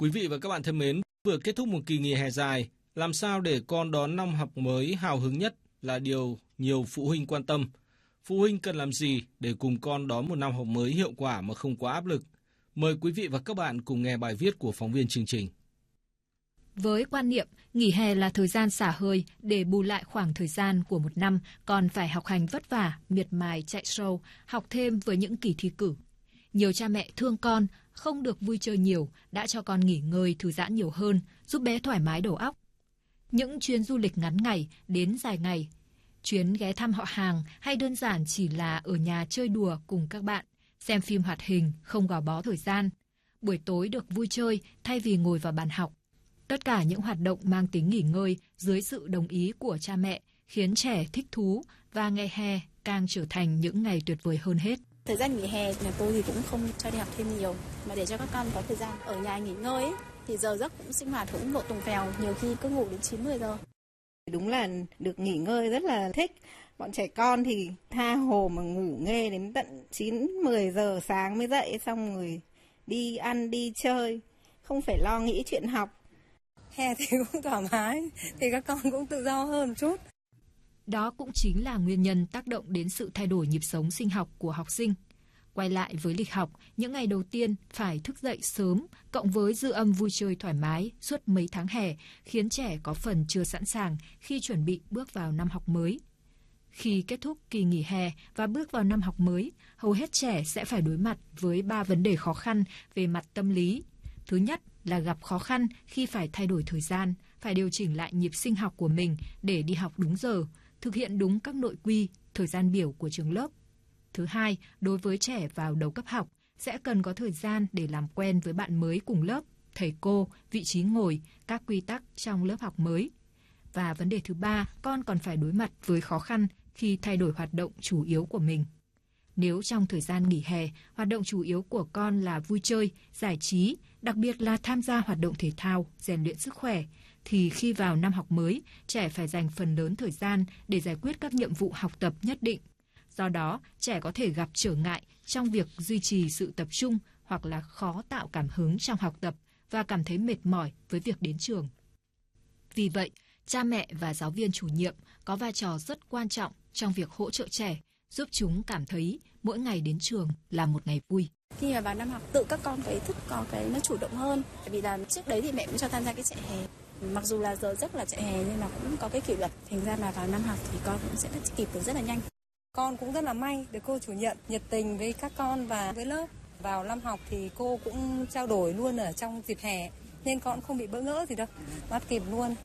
Quý vị và các bạn thân mến, vừa kết thúc một kỳ nghỉ hè dài, làm sao để con đón năm học mới hào hứng nhất là điều nhiều phụ huynh quan tâm. Phụ huynh cần làm gì để cùng con đón một năm học mới hiệu quả mà không quá áp lực? Mời quý vị và các bạn cùng nghe bài viết của phóng viên chương trình. Với quan niệm nghỉ hè là thời gian xả hơi để bù lại khoảng thời gian của một năm còn phải học hành vất vả, miệt mài chạy show, học thêm với những kỳ thi cử. Nhiều cha mẹ thương con, không được vui chơi nhiều, đã cho con nghỉ ngơi thư giãn nhiều hơn, giúp bé thoải mái đầu óc. Những chuyến du lịch ngắn ngày đến dài ngày, chuyến ghé thăm họ hàng hay đơn giản chỉ là ở nhà chơi đùa cùng các bạn, xem phim hoạt hình không gò bó thời gian. Buổi tối được vui chơi thay vì ngồi vào bàn học. Tất cả những hoạt động mang tính nghỉ ngơi dưới sự đồng ý của cha mẹ khiến trẻ thích thú và ngày hè càng trở thành những ngày tuyệt vời hơn hết. Thời gian nghỉ hè nhà tôi thì cũng không cho đi học thêm nhiều, mà để cho các con có thời gian ở nhà nghỉ ngơi ấy, thì giờ giấc cũng sinh hoạt cũng lộ tùng phèo, nhiều khi cứ ngủ đến 9-10 giờ. Đúng là được nghỉ ngơi rất là thích. Bọn trẻ con thì tha hồ mà ngủ nghe đến tận 9-10 giờ sáng mới dậy, xong rồi đi ăn đi chơi, không phải lo nghĩ chuyện học. Hè thì cũng thoải mái, thì các con cũng tự do hơn một chút. Đó cũng chính là nguyên nhân tác động đến sự thay đổi nhịp sống sinh học của học sinh. Quay lại với lịch học, những ngày đầu tiên phải thức dậy sớm, cộng với dư âm vui chơi thoải mái suốt mấy tháng hè, khiến trẻ có phần chưa sẵn sàng khi chuẩn bị bước vào năm học mới. Khi kết thúc kỳ nghỉ hè và bước vào năm học mới, hầu hết trẻ sẽ phải đối mặt với 3 vấn đề khó khăn về mặt tâm lý. Thứ nhất là gặp khó khăn khi phải thay đổi thời gian, phải điều chỉnh lại nhịp sinh học của mình để đi học đúng giờ, thực hiện đúng các nội quy, thời gian biểu của trường lớp. Thứ hai, đối với trẻ vào đầu cấp học, sẽ cần có thời gian để làm quen với bạn mới cùng lớp, thầy cô, vị trí ngồi, các quy tắc trong lớp học mới. Và vấn đề thứ ba, con còn phải đối mặt với khó khăn khi thay đổi hoạt động chủ yếu của mình. Nếu trong thời gian nghỉ hè, hoạt động chủ yếu của con là vui chơi, giải trí, đặc biệt là tham gia hoạt động thể thao, rèn luyện sức khỏe, thì khi vào năm học mới, trẻ phải dành phần lớn thời gian để giải quyết các nhiệm vụ học tập nhất định. Do đó, trẻ có thể gặp trở ngại trong việc duy trì sự tập trung hoặc là khó tạo cảm hứng trong học tập và cảm thấy mệt mỏi với việc đến trường. Vì vậy, cha mẹ và giáo viên chủ nhiệm có vai trò rất quan trọng trong việc hỗ trợ trẻ, giúp chúng cảm thấy mỗi ngày đến trường là một ngày vui. Khi mà vào năm học, tự các con có ý thức, có cái nó chủ động hơn. Vì là trước đấy thì mẹ cũng cho tham gia cái chạy hè. Mặc dù là giờ giấc là chạy hè nhưng mà cũng có cái kỷ luật. Thành ra là vào năm học thì con cũng sẽ kịp được rất là nhanh. Con cũng rất là may được cô chủ nhiệm nhiệt tình với các con và với lớp. Vào năm học thì cô cũng trao đổi luôn ở trong dịp hè, nên con cũng không bị bỡ ngỡ gì đâu, bắt kịp luôn.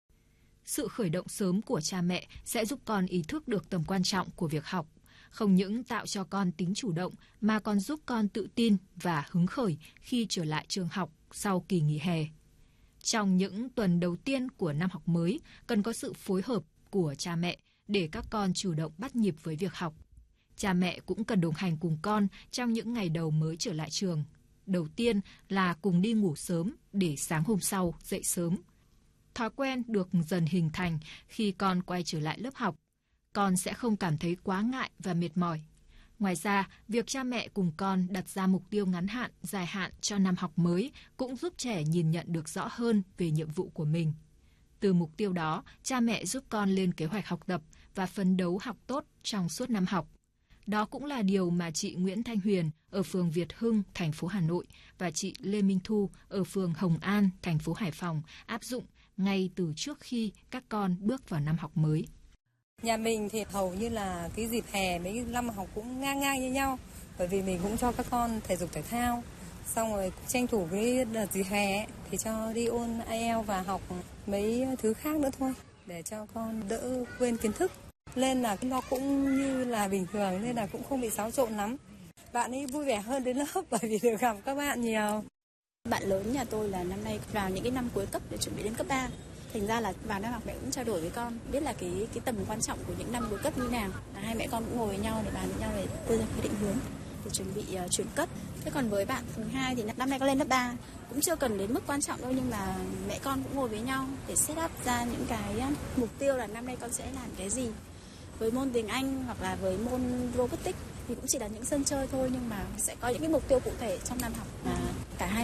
Sự khởi động sớm của cha mẹ sẽ giúp con ý thức được tầm quan trọng của việc học, không những tạo cho con tính chủ động mà còn giúp con tự tin và hứng khởi khi trở lại trường học sau kỳ nghỉ hè. Trong những tuần đầu tiên của năm học mới, cần có sự phối hợp của cha mẹ để các con chủ động bắt nhịp với việc học. Cha mẹ cũng cần đồng hành cùng con trong những ngày đầu mới trở lại trường. Đầu tiên là cùng đi ngủ sớm để sáng hôm sau dậy sớm. Thói quen được dần hình thành khi con quay trở lại lớp học. Con sẽ không cảm thấy quá ngại và mệt mỏi. Ngoài ra, việc cha mẹ cùng con đặt ra mục tiêu ngắn hạn, dài hạn cho năm học mới cũng giúp trẻ nhìn nhận được rõ hơn về nhiệm vụ của mình. Từ mục tiêu đó, cha mẹ giúp con lên kế hoạch học tập và phấn đấu học tốt trong suốt năm học. Đó cũng là điều mà chị Nguyễn Thanh Huyền ở phường Việt Hưng, thành phố Hà Nội và chị Lê Minh Thu ở phường Hồng An, thành phố Hải Phòng áp dụng ngay từ trước khi các con bước vào năm học mới. Nhà mình thì hầu như là cái dịp hè mấy năm học cũng ngang ngang như nhau, bởi vì mình cũng cho các con thể dục thể thao, xong rồi tranh thủ cái đợt dịp hè thì cho đi ôn IELTS và học mấy thứ khác nữa thôi, để cho con đỡ quên kiến thức. Nên là nó cũng như là bình thường, nên là cũng không bị xáo trộn lắm. Bạn ấy vui vẻ hơn đến lớp bởi vì được gặp các bạn nhiều. Bạn lớn nhà tôi là năm nay vào những cái năm cuối cấp để chuẩn bị đến cấp 3. Thành ra là vào năm học mẹ cũng trao đổi với con, biết là cái tầm quan trọng của những năm cuối cấp như nào. Hai mẹ con cũng ngồi với nhau để bàn với nhau để đưa ra cái định hướng để chuẩn bị chuyển cấp. Thế còn với bạn thứ hai thì năm nay con lên lớp 3, cũng chưa cần đến mức quan trọng đâu, nhưng mà mẹ con cũng ngồi với nhau để set up ra những cái mục tiêu là năm nay con sẽ làm cái gì. Với môn tiếng Anh hoặc là với môn robotics thì cũng chỉ là những sân chơi thôi, nhưng mà sẽ có những cái mục tiêu cụ thể trong năm học mà cả hai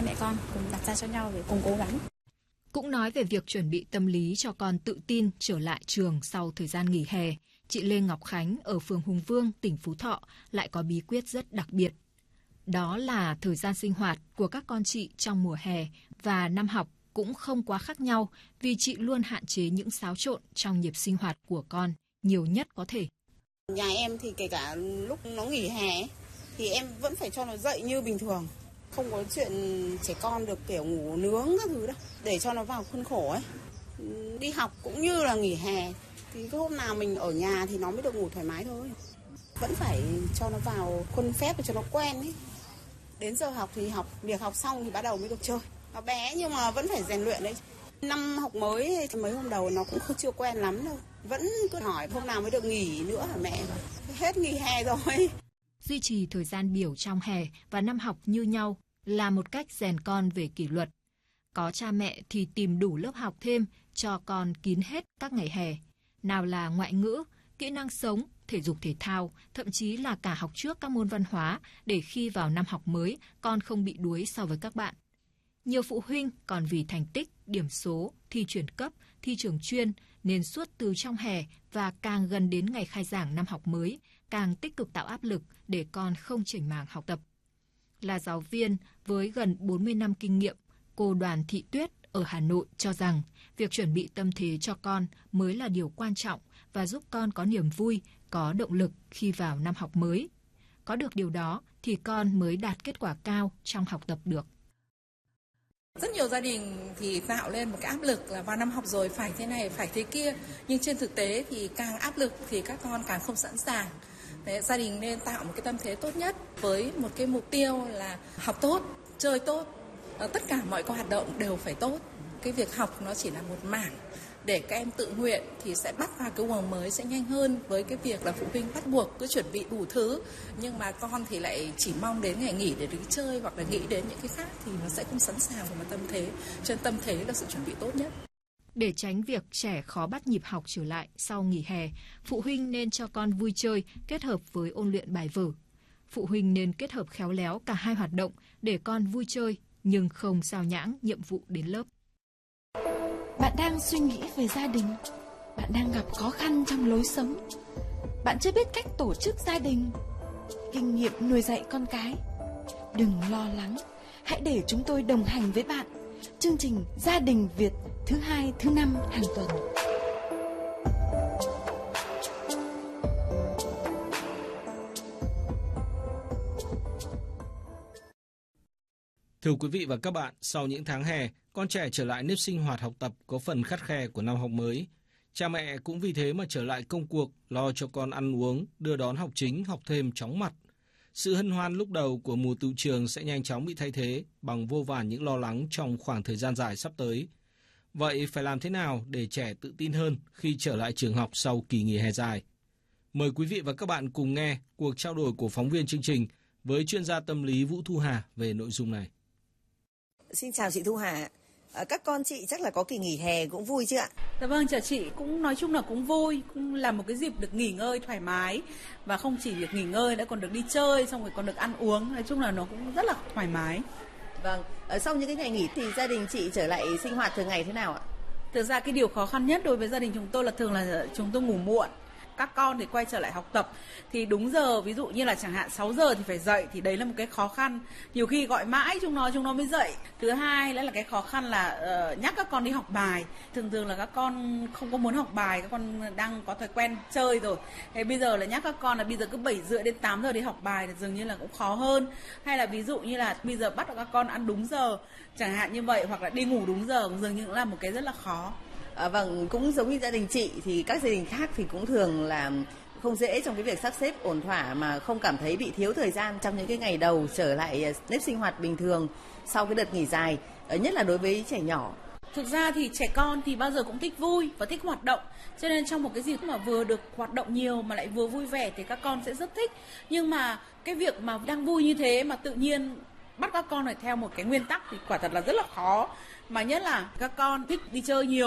mẹ con cùng đặt ra cho nhau để cùng cố gắng. Cũng nói về việc chuẩn bị tâm lý cho con tự tin trở lại trường sau thời gian nghỉ hè, chị Lê Ngọc Khánh ở phường Hùng Vương, tỉnh Phú Thọ lại có bí quyết rất đặc biệt. Đó là thời gian sinh hoạt của các con chị trong mùa hè và năm học cũng không quá khác nhau vì chị luôn hạn chế những xáo trộn trong nhịp sinh hoạt của con nhiều nhất có thể. Nhà em thì kể cả lúc nó nghỉ hè thì em vẫn phải cho nó dậy như bình thường. Không có chuyện trẻ con được kiểu ngủ nướng các thứ đâu, để cho nó vào khuôn khổ ấy. Đi học cũng như là nghỉ hè thì cái hôm nào mình ở nhà thì nó mới được ngủ thoải mái thôi. Vẫn phải cho nó vào khuôn phép để cho nó quen ấy. Đến giờ học thì học, việc học xong thì bắt đầu mới được chơi. Nó bé nhưng mà vẫn phải rèn luyện đấy. Năm học mới thì mấy hôm đầu nó cũng chưa quen lắm đâu. Vẫn cứ hỏi hôm nào mới được nghỉ nữa hả mẹ? Hết nghỉ hè rồi. Duy trì thời gian biểu trong hè và năm học như nhau là một cách rèn con về kỷ luật. Có cha mẹ thì tìm đủ lớp học thêm cho con kín hết các ngày hè. Nào là ngoại ngữ, kỹ năng sống, thể dục thể thao, thậm chí là cả học trước các môn văn hóa để khi vào năm học mới con không bị đuối so với các bạn. Nhiều phụ huynh còn vì thành tích, điểm số, thi chuyển cấp, thi trường chuyên nên suốt từ trong hè và càng gần đến ngày khai giảng năm học mới, càng tích cực tạo áp lực để con không chểnh mảng học tập. Là giáo viên với gần 40 năm kinh nghiệm, cô Đoàn Thị Tuyết ở Hà Nội cho rằng việc chuẩn bị tâm thế cho con mới là điều quan trọng và giúp con có niềm vui, có động lực khi vào năm học mới. Có được điều đó thì con mới đạt kết quả cao trong học tập được. Rất nhiều gia đình thì tạo lên một cái áp lực là vào năm học rồi phải thế này, phải thế kia. Nhưng trên thực tế thì càng áp lực thì các con càng không sẵn sàng. Đấy, gia đình nên tạo một cái tâm thế tốt nhất với một cái mục tiêu là học tốt, chơi tốt. Tất cả mọi hoạt động đều phải tốt. Cái việc học nó chỉ là một mảng. Để các em tự nguyện thì sẽ bắt vào cái guồng mới sẽ nhanh hơn với cái việc là phụ huynh bắt buộc cứ chuẩn bị đủ thứ. Nhưng mà con thì lại chỉ mong đến ngày nghỉ để đi chơi hoặc là nghĩ đến những cái khác thì nó sẽ không sẵn sàng về mặt tâm thế. Cho nên tâm thế là sự chuẩn bị tốt nhất. Để tránh việc trẻ khó bắt nhịp học trở lại sau nghỉ hè, phụ huynh nên cho con vui chơi kết hợp với ôn luyện bài vở. Phụ huynh nên kết hợp khéo léo cả hai hoạt động để con vui chơi nhưng không sao nhãng nhiệm vụ đến lớp. Bạn đang suy nghĩ về gia đình, bạn đang gặp khó khăn trong lối sống, bạn chưa biết cách tổ chức gia đình, kinh nghiệm nuôi dạy con cái. Đừng lo lắng, hãy để chúng tôi đồng hành với bạn. Chương trình Gia đình Việt thứ 2, thứ 5 hàng tuần. Thưa quý vị và các bạn, sau những tháng hè, con trẻ trở lại nếp sinh hoạt học tập có phần khắt khe của năm học mới. Cha mẹ cũng vì thế mà trở lại công cuộc lo cho con ăn uống, đưa đón học chính, học thêm chóng mặt. Sự hân hoan lúc đầu của mùa tựu trường sẽ nhanh chóng bị thay thế bằng vô vàn những lo lắng trong khoảng thời gian dài sắp tới. Vậy phải làm thế nào để trẻ tự tin hơn khi trở lại trường học sau kỳ nghỉ hè dài? Mời quý vị và các bạn cùng nghe cuộc trao đổi của phóng viên chương trình với chuyên gia tâm lý Vũ Thu Hà về nội dung này. Xin chào chị Thu Hà. Các con chị chắc là có kỳ nghỉ hè cũng vui chứ ạ? Dạ vâng, chào chị. Cũng nói chung là cũng vui, cũng là một cái dịp được nghỉ ngơi thoải mái. Và không chỉ được nghỉ ngơi đã còn được đi chơi, xong rồi còn được ăn uống. Nói chung là nó cũng rất là thoải mái. Vâng, sau những cái ngày nghỉ thì gia đình chị trở lại sinh hoạt thường ngày thế nào ạ? Thực ra cái điều khó khăn nhất đối với gia đình chúng tôi là thường là chúng tôi ngủ muộn. Các con thì quay trở lại học tập thì đúng giờ, ví dụ như là chẳng hạn 6 giờ thì phải dậy, thì đấy là một cái khó khăn. Nhiều khi gọi mãi chúng nó mới dậy. Thứ hai là cái khó khăn là nhắc các con đi học bài. Thường là các con không có muốn học bài, các con đang có thói quen chơi rồi. Thế bây giờ là nhắc các con là bây giờ cứ 7:30 đến 8 giờ đi học bài thì dường như là cũng khó hơn. Hay là ví dụ như là bây giờ bắt các con ăn đúng giờ, chẳng hạn như vậy, hoặc là đi ngủ đúng giờ, dường như cũng là một cái rất là khó. Vâng, cũng giống như gia đình chị thì các gia đình khác thì cũng thường là không dễ trong cái việc sắp xếp ổn thỏa mà không cảm thấy bị thiếu thời gian trong những cái ngày đầu trở lại nếp sinh hoạt bình thường sau cái đợt nghỉ dài, nhất là đối với trẻ nhỏ. Thực ra thì trẻ con thì bao giờ cũng thích vui và thích hoạt động, cho nên trong một cái dịp mà vừa được hoạt động nhiều mà lại vừa vui vẻ thì các con sẽ rất thích. Nhưng mà cái việc mà đang vui như thế mà tự nhiên bắt các con phải theo một cái nguyên tắc thì quả thật là rất là khó. Mà nhất là các con thích đi chơi nhiều,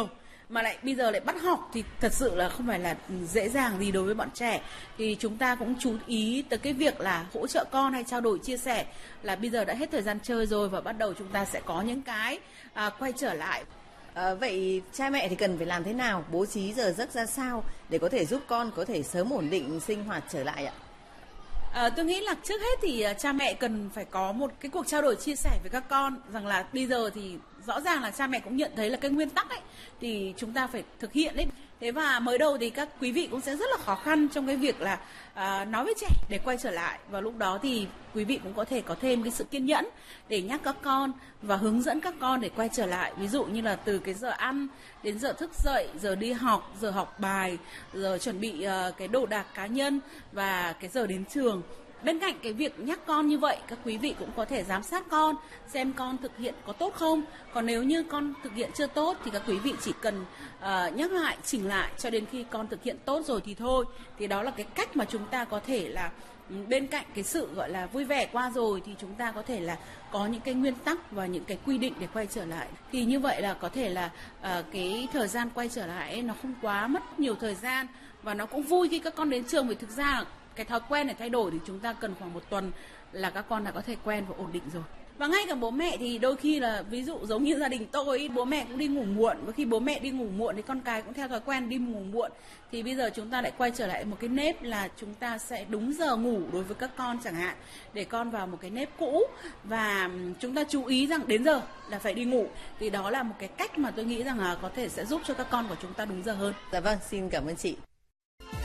mà lại bây giờ lại bắt học thì thật sự là không phải là dễ dàng gì đối với bọn trẻ. Thì chúng ta cũng chú ý tới cái việc là hỗ trợ con hay trao đổi chia sẻ là bây giờ đã hết thời gian chơi rồi và bắt đầu chúng ta sẽ có những cái quay trở lại. Vậy cha mẹ thì cần phải làm thế nào, bố trí giờ giấc ra sao để có thể giúp con có thể sớm ổn định sinh hoạt trở lại ạ? Tôi nghĩ là trước hết thì cha mẹ cần phải có một cái cuộc trao đổi chia sẻ với các con rằng là bây giờ thì rõ ràng là cha mẹ cũng nhận thấy là cái nguyên tắc ấy thì chúng ta phải thực hiện đấy. Thế và mới đầu thì các quý vị cũng sẽ rất là khó khăn trong cái việc là nói với trẻ để quay trở lại, và lúc đó thì quý vị cũng có thể có thêm cái sự kiên nhẫn để nhắc các con và hướng dẫn các con để quay trở lại, ví dụ như là từ cái giờ ăn đến giờ thức dậy, giờ đi học, giờ học bài, giờ chuẩn bị cái đồ đạc cá nhân và cái giờ đến trường. Bên cạnh cái việc nhắc con như vậy, các quý vị cũng có thể giám sát con xem con thực hiện có tốt không. Còn nếu như con thực hiện chưa tốt thì các quý vị chỉ cần nhắc lại, chỉnh lại cho đến khi con thực hiện tốt rồi thì thôi. Thì đó là cái cách mà chúng ta có thể là bên cạnh cái sự gọi là vui vẻ qua rồi thì chúng ta có thể là có những cái nguyên tắc và những cái quy định để quay trở lại. Thì như vậy là có thể là cái thời gian quay trở lại ấy, nó không quá mất nhiều thời gian và nó cũng vui khi các con đến trường, vì thực ra là cái thói quen này thay đổi thì chúng ta cần khoảng 1 tuần là các con đã có thể quen và ổn định rồi. Và ngay cả bố mẹ thì đôi khi là ví dụ giống như gia đình tôi, bố mẹ cũng đi ngủ muộn, và khi bố mẹ đi ngủ muộn thì con cái cũng theo thói quen đi ngủ muộn. Thì bây giờ chúng ta lại quay trở lại một cái nếp là chúng ta sẽ đúng giờ ngủ đối với các con chẳng hạn, để con vào một cái nếp cũ và chúng ta chú ý rằng đến giờ là phải đi ngủ. Thì đó là một cái cách mà tôi nghĩ rằng là có thể sẽ giúp cho các con của chúng ta đúng giờ hơn. Dạ vâng, xin cảm ơn chị.